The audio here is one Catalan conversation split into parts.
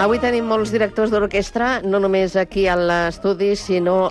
Avui tenim molts directors d'orquestra, no només aquí a l'estudi, sinó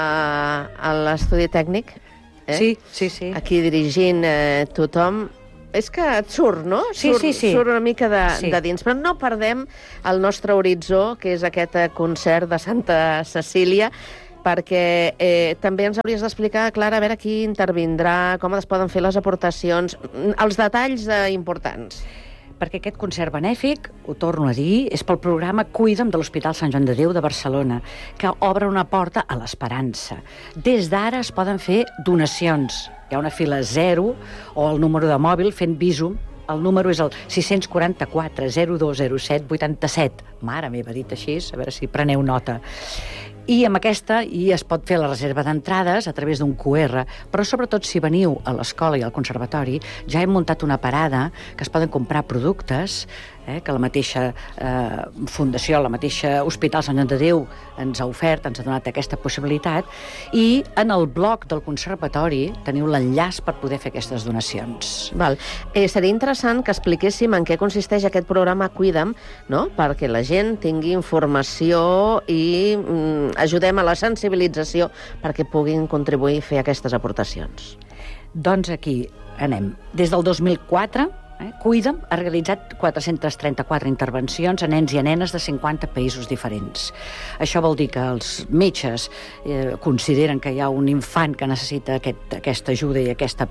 a l'estudi tècnic. Sí, sí, sí. Aquí dirigint tothom. És que et surt, no? Sí, sí, sí. Surt una mica de dins. Però no perdem el nostre horitzó, que és aquest concert de Santa Cecília, perquè també ens hauries d'explicar, Clara, a veure qui intervindrà, com es poden fer les aportacions, els detalls importants. Perquè aquest concert benèfic, ho torno a dir, és pel programa Cuida'm de l'Hospital Sant Joan de Déu de Barcelona, que obre una porta a l'esperança. Des d'ara es poden fer donacions. Hi ha una fila 0 o el número de mòbil fent Bizum. El número és el 644 0207 87. Mare meva, dit així, a veure si preneu nota. I amb aquesta es pot fer la reserva d'entrades a través d'un QR, però sobretot si veniu a l'escola i al conservatori ja hem muntat una parada que es poden comprar productes que la mateixa fundació, la mateixa Hospital Sant Joan de Déu ens ha ofert, ens ha donat aquesta possibilitat, i en el blog del conservatori teniu l'enllaç per poder fer aquestes donacions. Val. Seria interessant que expliquéssim en què consisteix aquest programa Cuida'm, no? Perquè la gent tingui informació i ajudem a la sensibilització perquè puguin contribuir a fer aquestes aportacions. Doncs aquí anem. Des del 2004, Cuida'm ha realitzat 434 intervencions a nens i a nenes de 50 països diferents. Això vol dir que els metges consideren que hi ha un infant que necessita aquesta ajuda i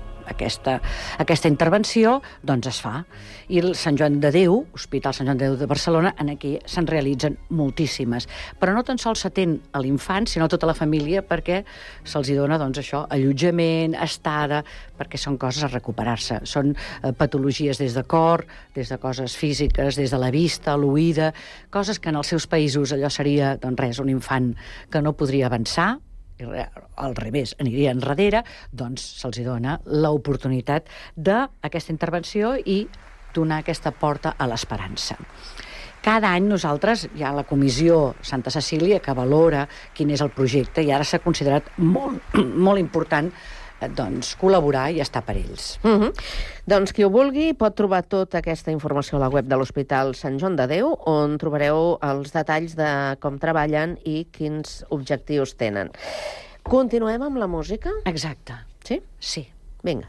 aquesta intervenció, doncs es fa. I el Sant Joan de Déu, Hospital Sant Joan de Déu de Barcelona, aquí se'n realitzen moltíssimes. Però no tan sols s'atén a l'infant, sinó a tota la família, perquè se'ls dona, doncs, això, allotjament, estada, perquè són coses a recuperar-se. Són patologies des de cor, des de coses físiques, des de la vista, l'oïda, coses que en els seus països allò seria, doncs res, un infant que no podria avançar, al revés, aniria enrere, doncs se'ls dona l'oportunitat d'aquesta intervenció i donar aquesta porta a l'esperança. Cada any nosaltres, hi ha la comissió Santa Cecília que valora quin és el projecte i ara s'ha considerat molt important doncs, col·laborar i estar per ells. Doncs qui ho vulgui pot trobar tota aquesta informació a la web de l'Hospital Sant Joan de Déu, on trobareu els detalls de com treballen i quins objectius tenen. Continuem amb la música? Exacte. Sí? Sí.